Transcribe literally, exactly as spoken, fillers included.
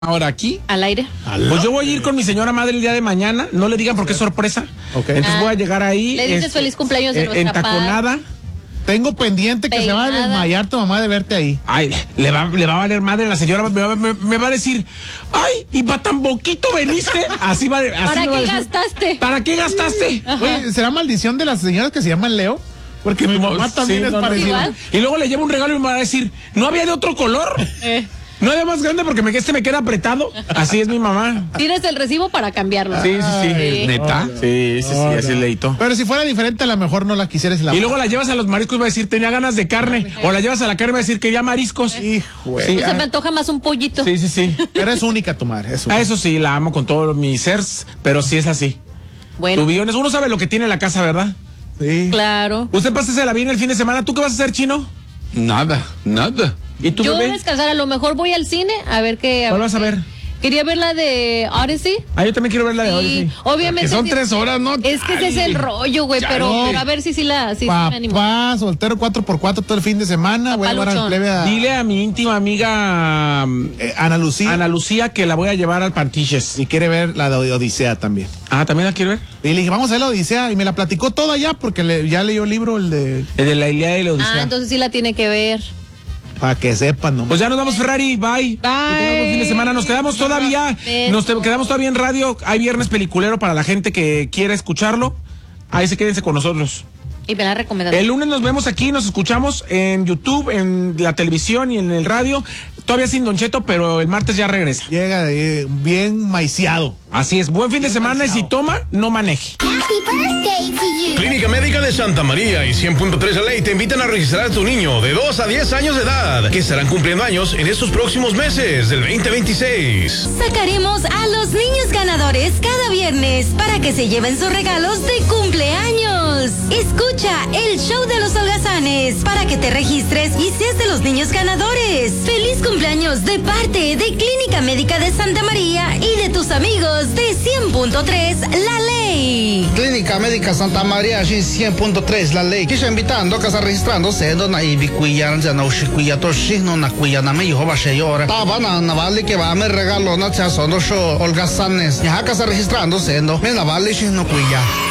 Ahora aquí. Al aire. Pues yo voy a ir con mi señora madre el día de mañana. No le digan porque es sorpresa. Okay. Entonces Ah, voy a llegar ahí. le dices este, feliz cumpleaños de eh, nuestra entaconada. Tengo pendiente que se va a Peinada. desmayar tu mamá de verte ahí. Ay, le va, le va a valer madre. La señora me va, me, me va a decir, ay, y para tan poquito veniste. Así va, así ¿Para me va a qué decir, gastaste? ¿Para qué gastaste? Oye, ¿será maldición de las señoras que se llaman Leo? Porque mi mamá también Sí, es no, no, parecida. igual. Y luego le llevo un regalo y me va a decir, ¿no había de otro color? Eh. No había más grande porque me, este me queda apretado. Así es mi mamá. Tienes el recibo para cambiarlo. Sí, sí, sí. Ay. ¿Neta? Sí, sí, sí, No, así no. leíto. Pero si fuera diferente, a lo mejor no la quisieras y la Y luego la llevas a los mariscos y va a decir, tenía ganas de carne. O la llevas a la carne y va a decir, quería mariscos. Hijo, Pues Sí, se ah, me antoja más un pollito. sí, sí, sí. pero es única tu madre. Es A única. eso sí, la amo con todos mis seres, pero sí es así. Bueno, Tubillones, uno sabe lo que tiene en la casa, ¿verdad? Sí. claro. Usted pásesela bien el fin de semana. ¿Tú qué vas a hacer, Chino? Nada, nada. ¿Y tú, Yo voy a bebé? descansar, a lo mejor voy al cine a ver qué. ¿Cuál vas a ver? Quería ver la de Odyssey. Ah, yo también quiero ver la de Y hoy, sí. obviamente. Que son sí- tres horas, ¿no? Es que ese es el rollo, güey, Ya pero, no. pero a ver si sí la si sí me animo. Papá, soltero cuatro por cuatro todo el fin de semana. Voy a llevar al Papaluchón. plebe a Dile a mi íntima amiga eh, Ana Lucía. Ana Lucía que la voy a llevar al Pantiches. Si quiere ver la de Odisea también. Ah, ¿también la quiere ver? Y le dije, vamos a ver la Odisea. Y me la platicó toda ya porque le- ya leyó el libro, el de. El de la Ilíada y la Odisea. Ah, entonces sí la tiene que ver. Para que sepan, ¿no? Pues ya nos vamos, Ferrari, bye. Que tengan buen fin de semana. Nos quedamos todavía, Beso. nos te- quedamos todavía en radio. Hay viernes peliculero para la gente que quiera escucharlo. Ahí se quédense con nosotros. Y me la recomendación. El lunes nos vemos aquí, nos escuchamos en YouTube, en la televisión y en el radio. Todavía sin Don Cheto, pero el martes ya regresa. Llega eh, bien maiciado. Así es, buen fin de semana y si toma, no maneje. Clínica Médica de Santa María y cien punto tres La Ley te invitan a registrar a tu niño de dos a diez años de edad, que estarán cumpliendo años en estos próximos meses del veinte veintiséis. Sacaremos a los niños ganadores cada viernes para que se lleven sus regalos de cumpleaños. Escucha el show de los holgazanes para que te registres y seas de los niños ganadores. Feliz cumpleaños de parte de Clínica Médica de Santa María y de tus amigos de cien punto tres La Ley. Clínica Médica Santa Maria și cien punto tres La Ley. Kisha invitando a casa registrándose do na ibi kuya na na ushi kuya to shi no na kuya na me yo ba she yora. Taba na na vale que va me regalo na cha sono show holgazanes. Ya casa registrándose no me na vale shi no kuya.